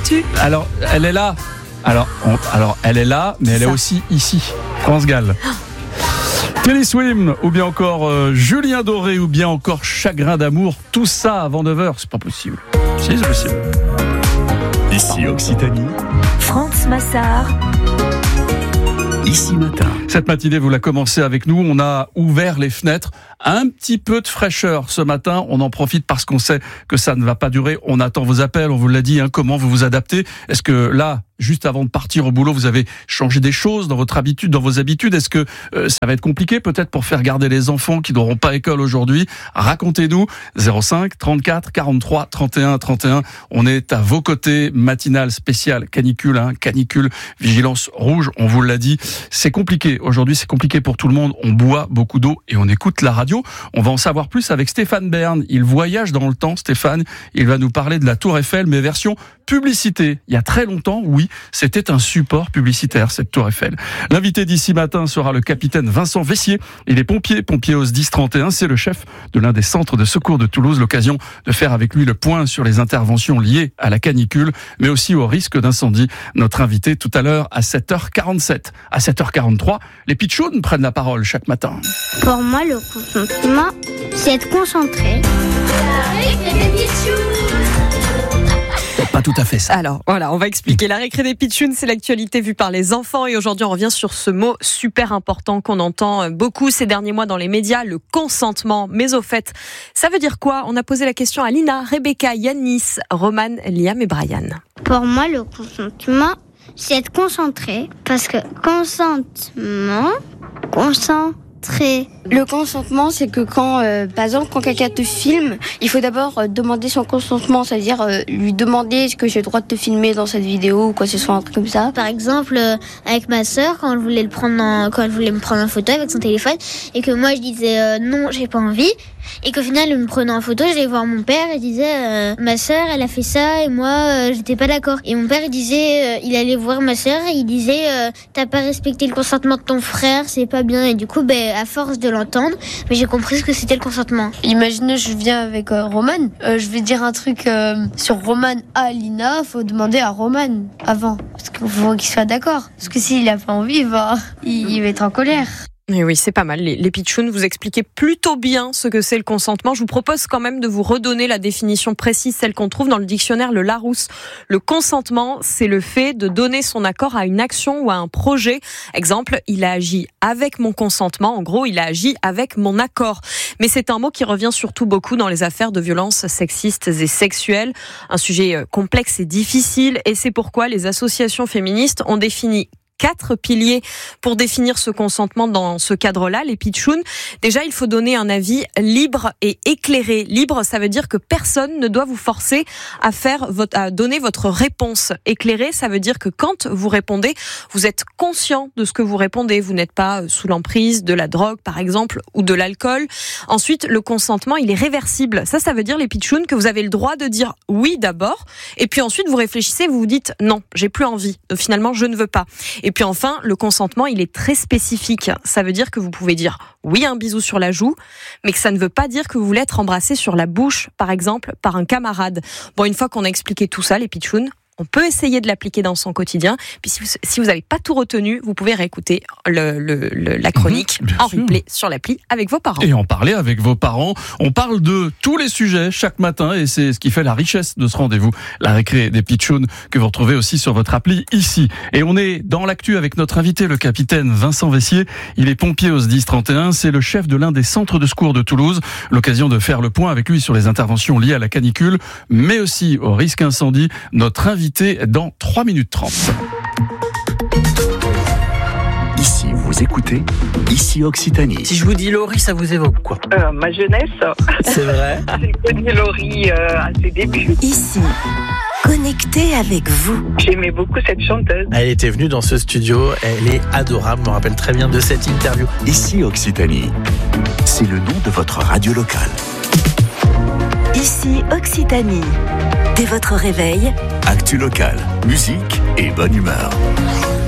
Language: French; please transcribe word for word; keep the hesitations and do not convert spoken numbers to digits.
l'actu. Alors, elle est là. Alors, on, alors elle est là, mais elle est aussi ici. France Gall. Kelly Swim, ou bien encore euh, Julien Doré, ou bien encore Chagrin d'amour. Tout ça avant neuf heures, c'est pas possible. Si, c'est possible. Ici Occitanie. France Massard. Ici Matin. Cette matinée, vous la commencez avec nous. On a ouvert les fenêtres. Un petit peu de fraîcheur ce matin. On en profite parce qu'on sait que ça ne va pas durer. On attend vos appels. On vous l'a dit, hein, comment vous vous adaptez. Est-ce que là, juste avant de partir au boulot, vous avez changé des choses dans votre habitude, dans vos habitudes? Est-ce que euh, ça va être compliqué peut-être pour faire garder les enfants qui n'auront pas école aujourd'hui? Racontez-nous. zéro cinq trente-quatre quarante-trois trente et un trente et un. On est à vos côtés. Matinale spéciale canicule, hein, canicule, vigilance rouge. On vous l'a dit. C'est compliqué. Aujourd'hui, c'est compliqué pour tout le monde. On boit beaucoup d'eau et on écoute la radio. On va en savoir plus avec Stéphane Bern. Il voyage dans le temps, Stéphane. Il va nous parler de la Tour Eiffel, mais version publicité. Il y a très longtemps, oui, c'était un support publicitaire, cette Tour Eiffel. L'invité d'ici matin sera le capitaine Vincent Vessier. Il est pompier, pompier au S dix trente et un. C'est le chef de l'un des centres de secours de Toulouse. L'occasion de faire avec lui le point sur les interventions liées à la canicule, mais aussi au risque d'incendie. Notre invité tout à l'heure à sept heures quarante-sept. À sept heures quarante-trois, les pitchounes prennent la parole chaque matin. Pour moi, le consentement, c'est être concentré. Pas tout à fait ça. Alors voilà, on va expliquer. La récré des pitchounes, c'est l'actualité vue par les enfants. Et aujourd'hui, on revient sur ce mot super important qu'on entend beaucoup ces derniers mois dans les médias, le consentement. Mais au fait, ça veut dire quoi? On a posé la question à Lina, Rebecca, Yanis, Roman, Liam et Brian. Pour moi, le consentement, c'est être concentré. Parce que consentement, concentré. Le consentement, c'est que quand, euh, par exemple, quand quelqu'un te filme, il faut d'abord euh, demander son consentement, c'est-à-dire euh, lui demander est-ce que j'ai le droit de te filmer dans cette vidéo ou quoi que ce soit, un truc comme ça. Par exemple, euh, avec ma sœur, quand elle voulait le prendre en, quand elle voulait me prendre en photo avec son téléphone, et que moi je disais euh, non, j'ai pas envie, et qu'au final, elle me prenait en photo, j'allais voir mon père, et disait euh, ma sœur, elle a fait ça, et moi, euh, j'étais pas d'accord. Et mon père, il disait, euh, il allait voir ma sœur, et il disait, euh, t'as pas respecté le consentement de ton frère, c'est pas bien. Et du coup, ben, à force de l'entendre, mais j'ai compris ce que c'était le consentement. Imaginez, je viens avec euh, Roman, euh, je vais dire un truc euh, sur Roman à Lina, faut demander à Roman avant, parce qu'il faut qu'il soit d'accord. Parce que s'il a pas envie, bah, il, il va être en colère. Et oui, c'est pas mal. Les, les pitchounes, vous expliquez plutôt bien ce que c'est le consentement. Je vous propose quand même de vous redonner la définition précise, celle qu'on trouve dans le dictionnaire Le Larousse. Le consentement, c'est le fait de donner son accord à une action ou à un projet. Exemple, il a agi avec mon consentement. En gros, il a agi avec mon accord. Mais c'est un mot qui revient surtout beaucoup dans les affaires de violences sexistes et sexuelles. Un sujet complexe et difficile. Et c'est pourquoi les associations féministes ont défini quatre piliers pour définir ce consentement dans ce cadre-là, les pitchounes. Déjà, il faut donner un avis libre et éclairé. Libre, ça veut dire que personne ne doit vous forcer à faire votre, à donner votre réponse. Éclairé, ça veut dire que quand vous répondez, vous êtes conscient de ce que vous répondez. Vous n'êtes pas sous l'emprise de la drogue, par exemple, ou de l'alcool. Ensuite, le consentement, il est réversible. Ça, ça veut dire, les pitchounes, que vous avez le droit de dire oui d'abord, et puis ensuite, vous réfléchissez, vous vous dites non, j'ai plus envie. Finalement, je ne veux pas. Et puis enfin, le consentement, il est très spécifique. Ça veut dire que vous pouvez dire oui un bisou sur la joue, mais que ça ne veut pas dire que vous voulez être embrassé sur la bouche, par exemple, par un camarade. Bon, une fois qu'on a expliqué tout ça, les pitchounes, on peut essayer de l'appliquer dans son quotidien. Puis si vous si vous n'avez pas tout retenu, vous pouvez réécouter le, le, le, la chronique mmh, en replay sur l'appli avec vos parents. Et en parler avec vos parents. On parle de tous les sujets chaque matin et c'est ce qui fait la richesse de ce rendez-vous. La récré des pitchounes que vous retrouvez aussi sur votre appli ici. Et on est dans l'actu avec notre invité, le capitaine Vincent Vessier. Il est pompier au S dix trente et un. C'est le chef de l'un des centres de secours de Toulouse. L'occasion de faire le point avec lui sur les interventions liées à la canicule, mais aussi au risque incendie. Notre invité dans trois minutes trente. Ici, vous écoutez, ici Occitanie. Si je vous dis Laurie, ça vous évoque quoi? euh, Ma jeunesse. C'est vrai. J'ai connu Laurie euh, à ses débuts. Ici, connecté avec vous. J'aimais beaucoup cette chanteuse. Elle était venue dans ce studio, elle est adorable, je me rappelle très bien de cette interview. Ici Occitanie, c'est le nom de votre radio locale. Ici Occitanie. Dès votre réveil, actu locale, musique et bonne humeur.